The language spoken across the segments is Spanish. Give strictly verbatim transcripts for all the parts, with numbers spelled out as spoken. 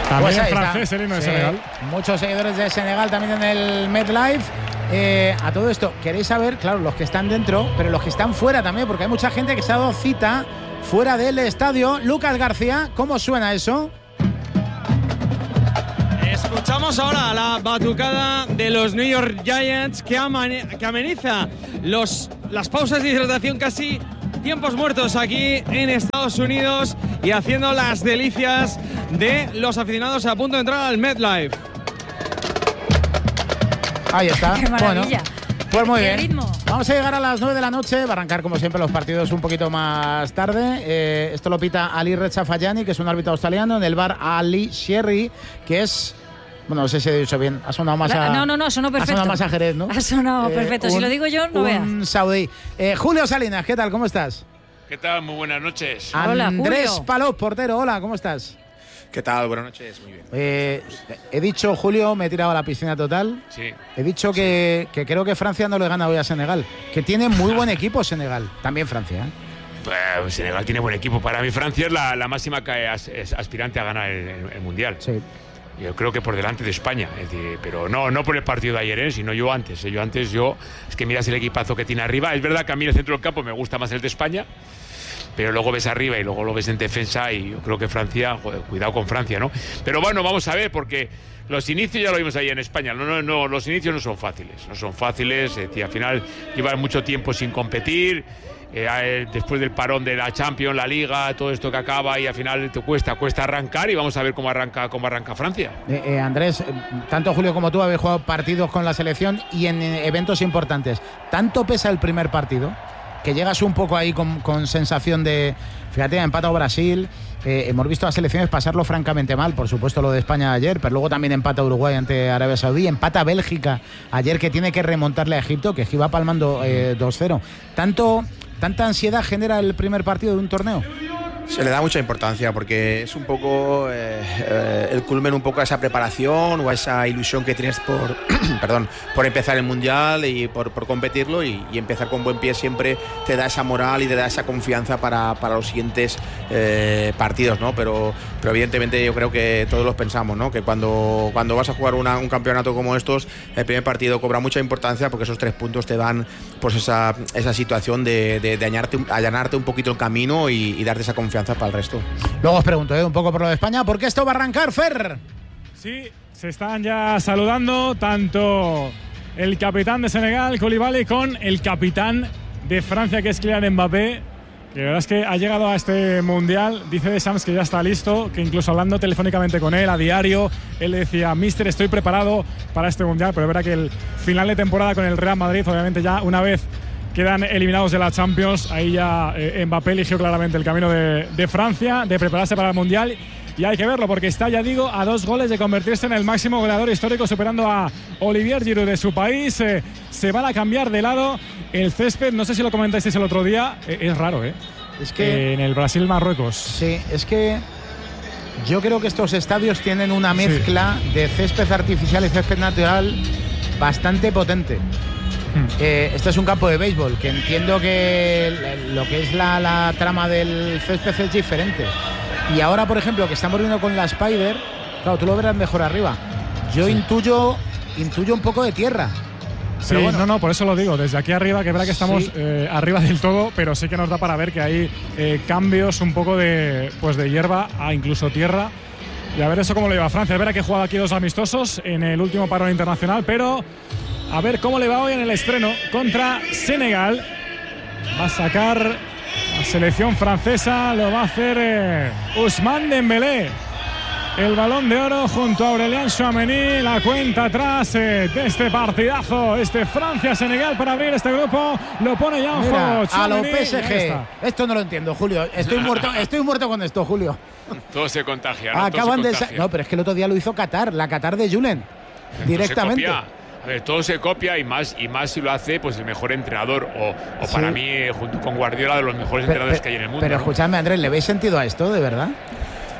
También pues en francés el himno de sí, Senegal. Muchos seguidores de Senegal también en el MetLife. Eh, a todo esto, queréis saber, claro, los que están dentro, pero los que están fuera también, porque hay mucha gente que se ha dado cita fuera del estadio. Lucas García, ¿cómo suena eso? Escuchamos ahora la batucada de los New York Giants que, amane, que ameniza los, las pausas de hidratación, casi tiempos muertos aquí en Estados Unidos, y haciendo las delicias de los aficionados a punto de entrar al MetLife. Ahí está. Qué maravilla. Bueno, pues muy Qué bien. ritmo. Vamos a llegar a las nueve de la noche. Va a arrancar, como siempre, los partidos un poquito más tarde. Eh, esto lo pita Ali Rechafayani, que es un árbitro australiano, en el bar Ali Sherry, que es... Bueno, no sé si he dicho bien. Ha sonado más a... No, no, no, sonó perfecto. Ha sonado más a Jerez, ¿no? Ha sonado Eh, perfecto. Si un- lo digo yo, no veas. Un saudí. Eh, Julio Salinas, ¿qué tal? ¿Cómo estás? ¿Qué tal? Muy buenas noches. Hola, Andrés Julio. Palop, portero. Hola, ¿cómo estás? ¿Qué tal? Buenas noches, muy bien. Eh, he dicho, Julio, me he tirado a la piscina total. Sí. He dicho que, que creo que Francia no le gana hoy a Senegal. Que tiene muy buen equipo Senegal. También Francia, ¿eh? Pues Senegal tiene buen equipo. Para mí Francia es la, la máxima que as- es aspirante a ganar el, el- el Mundial. Sí. Yo creo que por delante de España. Es decir, pero no, no por el partido de ayer, ¿eh? Sino yo antes. ¿eh? Yo antes, yo... Es que miras el equipazo que tiene arriba. Es verdad que a mí el centro del campo me gusta más el de España, pero luego ves arriba y luego lo ves en defensa y yo creo que Francia, joder, cuidado con Francia, ¿no? Pero bueno, vamos a ver, porque los inicios ya lo vimos ahí en España, no, no, no, los inicios no son fáciles, no son fáciles, es decir, al final llevan mucho tiempo sin competir, eh, después del parón de la Champions, la Liga, todo esto que acaba y al final te cuesta, cuesta arrancar y vamos a ver cómo arranca, cómo arranca Francia. Eh, eh, Andrés, eh, tanto Julio como tú habéis jugado partidos con la selección y en eh, eventos importantes. ¿Tanto pesa el primer partido? Que llegas un poco ahí con, con sensación de... Fíjate, ha empatado Brasil. Eh, hemos visto a las selecciones pasarlo francamente mal. Por supuesto lo de España ayer, pero luego también empata Uruguay ante Arabia Saudí. Empata Bélgica ayer, que tiene que remontarle a Egipto, que iba palmando eh, dos cero. ¿Tanto, ¿Tanta ansiedad genera el primer partido de un torneo? Se le da mucha importancia porque es un poco eh, eh, el culmen un poco a esa preparación o a esa ilusión que tienes por perdón por empezar el mundial y por, por competirlo y, y empezar con buen pie siempre te da esa moral y te da esa confianza para, para los siguientes eh, partidos, ¿no? Pero, pero evidentemente yo creo que todos los pensamos, ¿no? Que cuando, cuando vas a jugar una, un campeonato como estos, el primer partido cobra mucha importancia porque esos tres puntos te dan pues esa, esa situación de, de, de allanarte, allanarte un poquito el camino y, y darte esa confianza para el resto. Luego os pregunto ¿eh? un poco por lo de España, ¿por qué esto va a arrancar, Fer? Sí, se están ya saludando tanto el capitán de Senegal, Koulibaly, con el capitán de Francia, que es Kylian Mbappé, que la verdad es que ha llegado a este Mundial. Dice de Sams que ya está listo, que incluso hablando telefónicamente con él a diario, él le decía: Mister, estoy preparado para este Mundial, pero es verdad que el final de temporada con el Real Madrid, obviamente ya una vez quedan eliminados de la Champions, ahí ya eh, Mbappé eligió claramente el camino de, de Francia, de prepararse para el Mundial. Y hay que verlo porque está, ya digo, a dos goles de convertirse en el máximo goleador histórico, superando a Olivier Giroud de su país. Eh, se van a cambiar de lado el césped. No sé si lo comentasteis el otro día. Eh, es raro, ¿eh? Es que Eh, en el Brasil-Marruecos. Sí, es que yo creo que estos estadios tienen una mezcla sí. de césped artificial y césped natural bastante potente. Hmm. Eh, este es un campo de béisbol, que entiendo que lo que es la, la trama del césped es diferente. Y ahora, por ejemplo, que estamos viendo con la Spider, claro, tú lo verás mejor arriba. Yo sí. intuyo, intuyo un poco de tierra. Sí, pero bueno. no, no, por eso lo digo. Desde aquí arriba, que es verdad que estamos sí. eh, arriba del todo, pero sí que nos da para ver que hay eh, cambios un poco de, pues de hierba a incluso tierra. Y a ver eso cómo le va a Francia. A ver, que ha jugado aquí dos amistosos en el último parón internacional, pero a ver cómo le va hoy en el estreno contra Senegal. Va a sacar la selección francesa, lo va a hacer eh, Ousmane Dembélé. El Balón de Oro junto a Aurélien Tchouaméni. La cuenta atrás eh, de este partidazo, este Francia-Senegal, para abrir este grupo. Lo pone ya un juego a lo P S G. Esto no lo entiendo, Julio. Estoy muerto, estoy muerto con esto, Julio. Todo se contagia, ¿no? Acaban Todo se de contagia. No, pero es que el otro día lo hizo Qatar, la Qatar de Julen. Directamente. A ver, todo se copia y más y más si lo hace pues el mejor entrenador o, o sí. para mí, junto con Guardiola, de los mejores pero, entrenadores pero, que hay en el mundo. Pero ¿no? escuchadme, Andrés, ¿le veis sentido a esto, de verdad?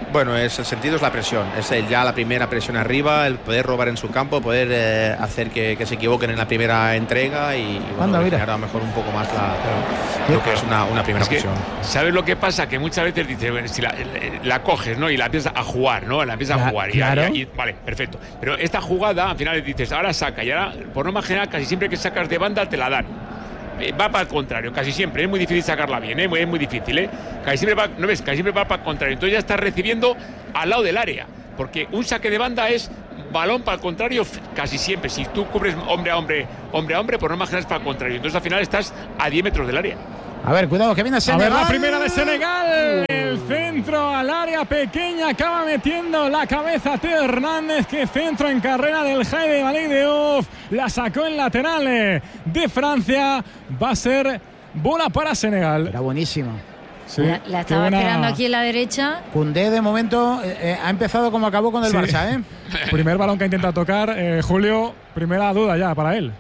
Bueno, es, el sentido es la presión, es el, ya la primera presión arriba, el poder robar en su campo, poder eh, hacer que, que se equivoquen en la primera entrega y, y bueno, Anda, a lo mejor un poco más la, lo que es una, una primera es que, presión. ¿Sabes lo que pasa? Que muchas veces dices, bueno, si la, la coges, ¿no? Y la empiezas a jugar, ¿no? La empiezas Cla- a jugar. Y, claro. y- y- vale, perfecto. Pero esta jugada, al final dices, ahora saca. Y ahora, por norma general, casi siempre que sacas de banda te la dan. Eh, Va para el contrario, casi siempre. Es muy difícil sacarla bien, ¿eh? Es muy difícil, ¿eh? Casi siempre va, ¿no ves? Casi siempre va para el contrario. Entonces ya estás recibiendo al lado del área. Porque un saque de banda es balón para el contrario f- casi siempre. Si tú cubres hombre a hombre, hombre a hombre, por norma general es para el contrario. Entonces al final estás a diez metros del área. A ver, cuidado, que viene A Senegal. ver la primera de Senegal. El centro al área pequeña. Acaba metiendo la cabeza Teo Hernández. Que centro en carrera del Jaide Malik Diouf. La sacó en lateral eh, de Francia. Va a ser bola para Senegal. Era buenísimo. Sí, La, la qué estaba buena- esperando aquí en la derecha. Koundé de momento eh, eh, ha empezado como acabó con el Sí. Barça, ¿eh? Primer balón que intenta tocar eh, Julio. Primera duda ya para él.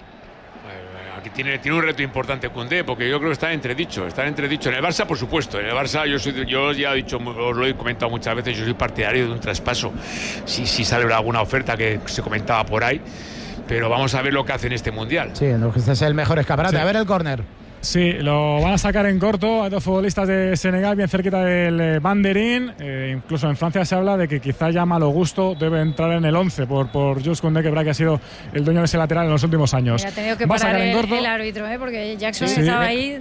Aquí tiene, tiene un reto importante Koundé, porque yo creo que está en entredicho, está en entredicho. En el Barça, por supuesto, en el Barça yo, soy, yo ya he dicho, os lo he comentado muchas veces, yo soy partidario de un traspaso, si, si sale alguna oferta que se comentaba por ahí, pero vamos a ver lo que hace en este Mundial. Sí, este es el mejor escaparate. Sí. A ver el córner. Sí, lo van a sacar en corto. Hay dos futbolistas de Senegal bien cerquita del eh, banderín. Eh, incluso en Francia se habla de que quizá ya malo gusto debe entrar en el once por, por Jules Koundé, que verdad que ha sido el dueño de ese lateral en los últimos años. Ha tenido que Va a parar sacar en el, corto. el árbitro, ¿eh? Porque Jackson Sí, sí. estaba ahí.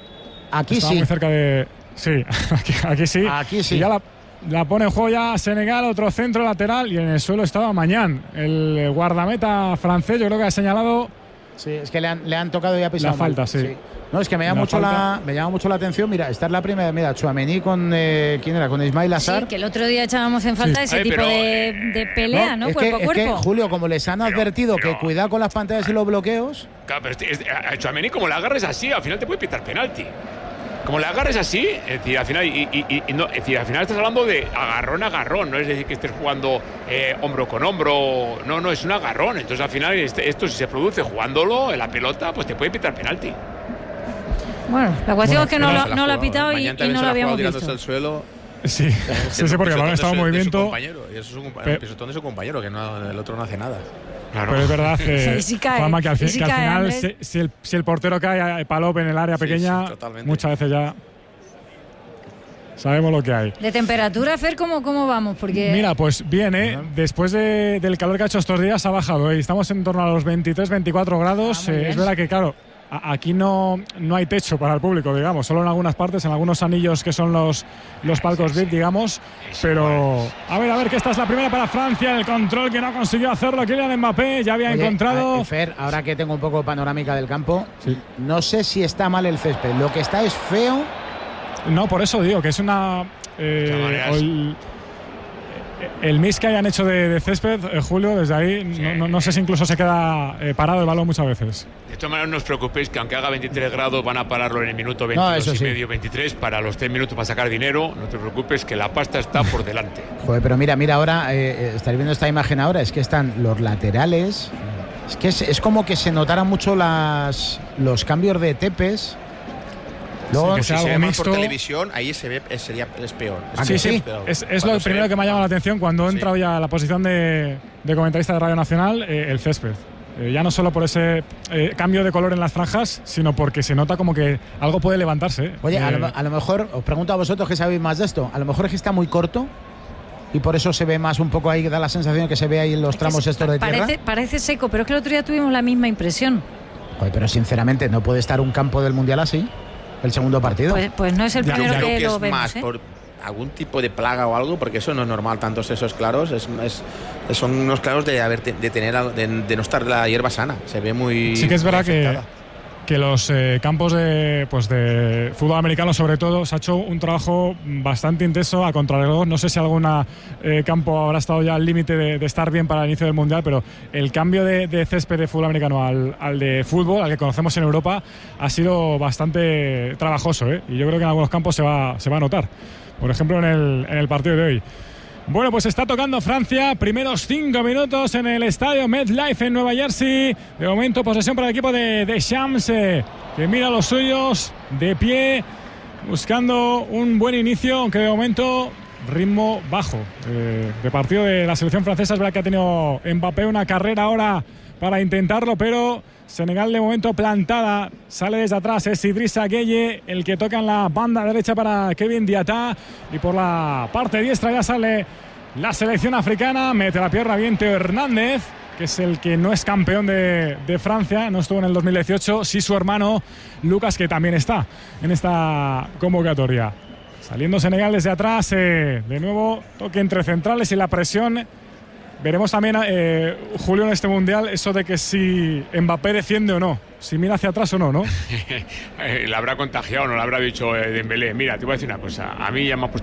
Aquí Estaba sí. muy cerca de. Sí, aquí, aquí sí. Aquí sí. Y ya la, la pone en juego ya Senegal, otro centro lateral. Y en el suelo estaba Mañán, el guardameta francés. Yo creo que ha señalado. Sí, es que le han, le han tocado y ha pisado La falta, mal. sí. No, es que me llama, La mucho la, falta. me llama mucho la atención. Mira, esta es la primera. Mira, Tchouaméni con. Eh, ¿Quién era? Con Ismail Assar. Sí, que el otro día echábamos en falta Sí. ese Ay, tipo pero, de, eh, de pelea, ¿no? es, Cuerpo que, a es que, cuerpo. Julio, como les han Pero- advertido pero- que cuidado con las pantallas y los bloqueos. Claro, pero este, este, a Tchouaméni, como la agarres así, al final te puede pitar penalti. Como la agarres así, es decir, al final, y, y- y no, es decir, al final estás hablando de agarrón a agarrón, no es decir que estés jugando eh, hombro con hombro, no, no, es un agarrón. Entonces al final este- esto si se produce jugándolo en la pelota, pues te puede pitar penalti. Bueno, la cuestión es que no, Pero lo, se la no lo ha jugado. pitado y, Mañana y también no se lo la ha habíamos jugado visto. tirándose al suelo. Sí, sí, sí, porque el balón estaba en De su- de su movimiento. compañero, y eso es un compa- Pe- un pisotón de su compañero, que no, el otro no hace nada. Claro. Pero es verdad que, Y si cae, Juanma, que al, fi- y si que al cae, final, Andrés. si, si el, si el portero cae a Palop en el área Sí, pequeña, sí, totalmente. muchas veces ya sabemos lo que hay. De temperatura, Fer, ¿cómo, cómo vamos? Porque Mira, pues bien, ¿eh? Después de- del calor que ha hecho estos días ha bajado, ¿eh? Estamos en torno a los veintitrés, veinticuatro grados. Ah, muy Eh, bien. es verdad que, claro, a- aquí no, no hay techo para el público, digamos, solo en algunas partes, en algunos anillos que son los, los palcos V I P, digamos. Pero, a ver, a ver, que esta es la primera para Francia, el control que no consiguió hacerlo Kylian Mbappé, ya había Oye, encontrado. eh, Fer, ahora que tengo un poco panorámica del campo, Sí. no sé si está mal el césped. Lo que está es feo. No, por eso digo que es una. eh, De todas maneras. o el, el miss que hayan hecho de, de césped, eh, Julio, desde ahí, no, no- no sé si incluso se queda eh, parado el balón muchas veces. De todas maneras, no os preocupéis que aunque haga veintitrés grados, van a pararlo en el minuto veintidós eso y sí. medio, veintitrés, para los tres minutos para sacar dinero. No te preocupes que la pasta está por delante. Joder, pero mira, mira ahora, eh, eh, estaréis viendo esta imagen ahora, es que están los laterales. Es que es, es como que se notaran mucho las, los cambios de tepes. Luego, que Si sea se algo ve más mixto. por televisión, ahí se ve, es, sería, es peor. Ah, Sí, que sí, sí. Pero es, es cuando lo se primero ve- que me ha llamado la atención cuando he Sí. entrado ya a la posición de, de comentarista de Radio Nacional, eh, el césped. Eh, ya no solo por ese eh, cambio de color en las franjas, sino porque se nota como que algo puede levantarse. eh. Oye, a Eh, lo, a lo mejor, os pregunto a vosotros que sabéis más de esto, a lo mejor es que está muy corto y por eso se ve más un poco ahí, da la sensación que se ve ahí en los tramos estos de tierra. parece, parece seco, pero es que el otro día tuvimos la misma impresión. Joder, pero sinceramente, ¿no puede estar un campo del Mundial así? El segundo partido. Pues, pues no es el Ya, primero ya. Creo que que lo es vemos. más ¿eh? por algún tipo de plaga o algo, porque eso no es normal, tantos esos claros. Es, es- son unos claros de, haber, de, tener, algo- de, de no estar la hierba sana. Se ve muy. Sí que es verdad que, afectada. que los eh, campos de, pues de fútbol americano, sobre todo, se ha hecho un trabajo bastante intenso a contrarreloj. No sé si algún campo habrá estado ya al límite de, de estar bien para el inicio del Mundial, pero el cambio de, de césped de fútbol americano al, al de fútbol, al que conocemos en Europa, ha sido bastante trabajoso, ¿eh? Y yo creo que en algunos campos se va, se va a notar. Por ejemplo, en el, en el partido de hoy. Bueno, pues está tocando Francia, primeros cinco minutos en el estadio MetLife en Nueva Jersey. De momento, posesión para el equipo de, de Shams, eh, que mira a los suyos de pie, buscando un buen inicio, aunque de momento ritmo bajo eh, de partido de la selección francesa. Es verdad que ha tenido Mbappé una carrera ahora para intentarlo, pero Senegal de momento plantada. Sale desde atrás, es Idrissa Gueye el que toca en la banda derecha para Kevin Diatá, y por la parte diestra ya sale la selección africana. Mete la pierna bien Teo Hernández, que es el que no es campeón de, de Francia, no estuvo en el dos mil dieciocho, sí su hermano Lucas, que también está en esta convocatoria. Saliendo Senegal desde atrás, eh, de nuevo toque entre centrales y la presión. Veremos también, eh, Julio, en este Mundial, eso de que si Mbappé defiende o no, si mira hacia atrás o no, ¿no? Le habrá contagiado, no le habrá dicho eh, Dembélé. Mira, te voy a decir una cosa, a mí ya me ha puesto